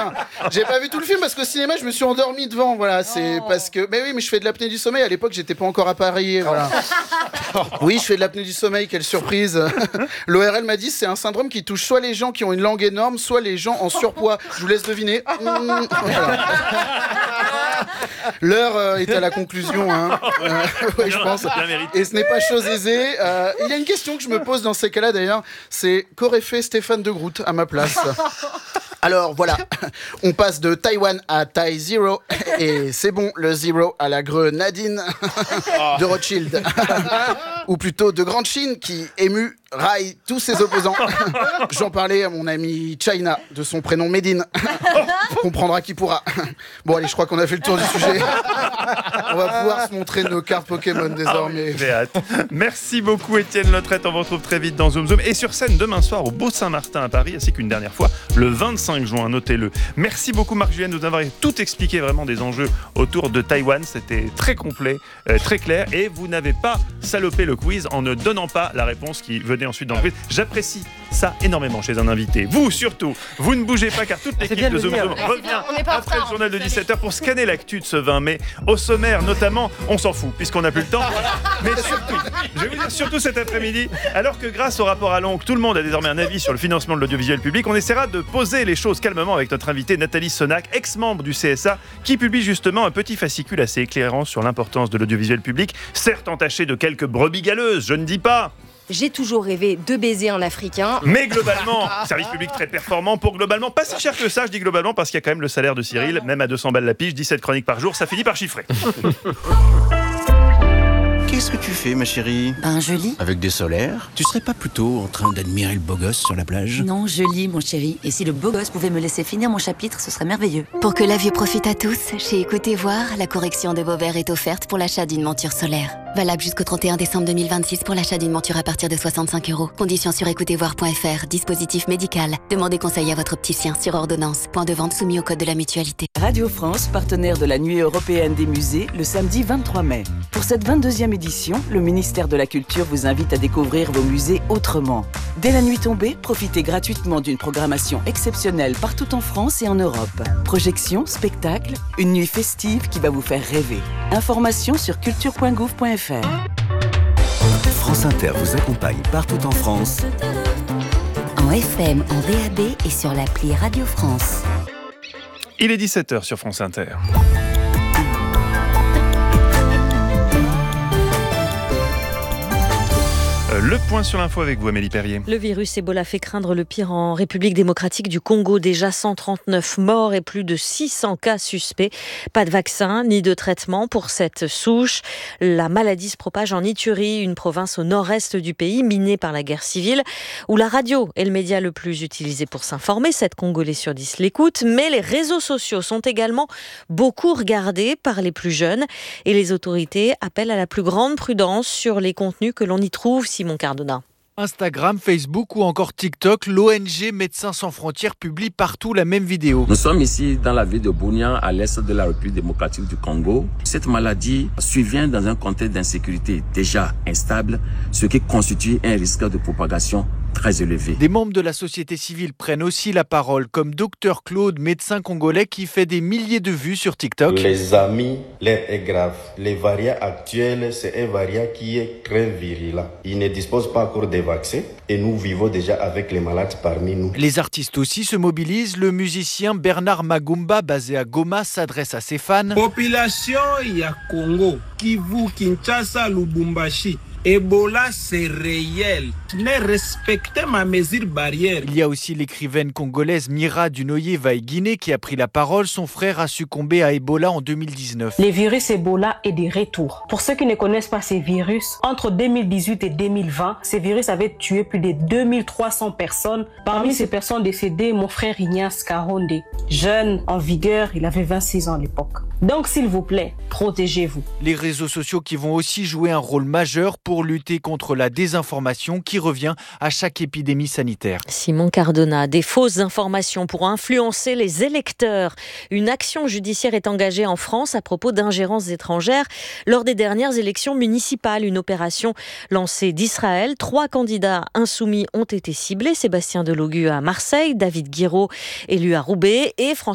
J'ai pas vu tout le film parce qu'au cinéma, je me suis endormi devant. Voilà, c'est parce que. Mais oui, mais je fais de l'apnée du sommeil. À l'époque, j'étais pas encore appareillé. Voilà. Oui, je fais de l'apnée du sommeil. Quelle surprise. L'ORL m'a dit c'est un syndrome qui touche soit les gens qui ont une langue énorme, soit les gens en surpoids. Je vous laisse deviner. Voilà. L'heure est à la conclusion, hein. Oui, je pense. Et ce n'est pas chose aisée. Il y a une question que je me pose dans ces cas-là d'ailleurs, c'est qu'aurait fait Stéphane de Groot à ma place? Alors voilà, on passe de Taïwan à Thai Zero et c'est bon, le Zero à la grenadine de Rothschild. Ou plutôt de Grande Chine qui émue raille tous ses opposants. J'en parlais à mon ami China, de son prénom Médine. Comprendra qui pourra. Bon allez, je crois qu'on a fait le tour du sujet. On va pouvoir se montrer nos cartes Pokémon désormais. J'ai hâte. Merci beaucoup Étienne Lautrette, on vous retrouve très vite dans Zoom Zoom et sur scène demain soir au Beau Saint-Martin à Paris, ainsi qu'une dernière fois le 25 juin, notez-le. Merci beaucoup Marc Julien de nous avoir tout expliqué vraiment des enjeux autour de Taïwan, c'était très complet, très clair et vous n'avez pas salopé le quiz en ne donnant pas la réponse qui venait ensuite dans le quiz. J'apprécie ça énormément chez un invité. Vous surtout, vous ne bougez pas car toute l'équipe de Zoom Zoom revient après le journal de 17h pour scanner l'actu de ce 20 mai. Au sommaire notamment, on s'en fout puisqu'on n'a plus le temps. Mais surtout, je vais vous dire surtout cet après-midi, alors que grâce au rapport à l'oncle, tout le monde a désormais un avis sur le financement de l'audiovisuel public, on essaiera de poser les choses calmement avec notre invitée Nathalie Sonac, ex-membre du CSA, qui publie justement un petit fascicule assez éclairant sur l'importance de l'audiovisuel public, certes entaché de quelques brebis galeuses, je ne dis pas. J'ai toujours rêvé de baiser un Africain. Mais globalement, service public très performant pour globalement, pas si cher que ça, je dis globalement parce qu'il y a quand même le salaire de Cyril, même à 200 balles la pige, 17 chroniques par jour, ça finit par chiffrer. Qu'est-ce que tu fais, ma chérie? Je lis. Avec des solaires? Tu serais pas plutôt en train d'admirer le beau gosse sur la plage? Non, je lis, mon chéri. Et si le beau gosse pouvait me laisser finir mon chapitre, ce serait merveilleux. Pour que la vue profite à tous, chez Écoutez Voir, la correction de vos verres est offerte pour l'achat d'une monture solaire. Valable jusqu'au 31 décembre 2026 pour l'achat d'une monture à partir de 65 €. Conditions sur écoutezvoir.fr. Dispositif médical. Demandez conseil à votre opticien sur ordonnance. Point de vente soumis au code de la mutualité. Radio France, partenaire de la Nuit européenne des musées, le samedi 23 mai. Pour cette 22e édition, le ministère de la Culture vous invite à découvrir vos musées autrement. Dès la nuit tombée, profitez gratuitement d'une programmation exceptionnelle partout en France et en Europe. Projections, spectacles, une nuit festive qui va vous faire rêver. Informations sur culture.gouv.fr. France Inter vous accompagne partout en France. En FM, en DAB et sur l'appli Radio France. Il est 17h sur France Inter. Le point sur l'info avec vous, Amélie Perrier. Le virus Ebola fait craindre le pire en République démocratique du Congo. Déjà 139 morts et plus de 600 cas suspects. Pas de vaccin ni de traitement pour cette souche. La maladie se propage en Ituri, une province au nord-est du pays, minée par la guerre civile, où la radio est le média le plus utilisé pour s'informer. 7 Congolais sur 10 l'écoutent. Mais les réseaux sociaux sont également beaucoup regardés par les plus jeunes. Et les autorités appellent à la plus grande prudence sur les contenus que l'on y trouve. Simon Cardona. Instagram, Facebook ou encore TikTok, l'ONG Médecins sans frontières publie partout la même vidéo. Nous sommes ici dans la ville de Bunia, à l'est de la République démocratique du Congo. Cette maladie survient dans un contexte d'insécurité déjà instable, ce qui constitue un risque de propagation très élevé. Des membres de la société civile prennent aussi la parole, comme Dr Claude, médecin congolais qui fait des milliers de vues sur TikTok. Les amis, l'air est grave. Les variants actuels, c'est un variant qui est très virulent. Il ne dispose pas encore des vaccins et nous vivons déjà avec les malades parmi nous. Les artistes aussi se mobilisent. Le musicien Bernard Magumba, basé à Goma, s'adresse à ses fans. Population ya Congo, Kivu, Kinshasa, Lubumbashi. Ebola, c'est réel. Ne respectez ma mesure barrière. Il y a aussi l'écrivaine congolaise Mira Dunoyer-Vaïguiné qui a pris la parole. Son frère a succombé à Ebola en 2019. Le virus Ebola est de retour. Pour ceux qui ne connaissent pas ces virus, entre 2018 et 2020, ces virus avaient tué plus de 2300 personnes. Parmi ces personnes décédées, mon frère Ignace Karonde, jeune, en vigueur, il avait 26 ans à l'époque. Donc, s'il vous plaît, protégez-vous. Les réseaux sociaux qui vont aussi jouer un rôle majeur pour lutter contre la désinformation qui revient à chaque épidémie sanitaire. Simon Cardona, des fausses informations pour influencer les électeurs. Une action judiciaire est engagée en France à propos d'ingérences étrangères lors des dernières élections municipales. Une opération lancée d'Israël. 3 candidats insoumis ont été ciblés. Sébastien Delogu à Marseille, David Guiraud élu à Roubaix et François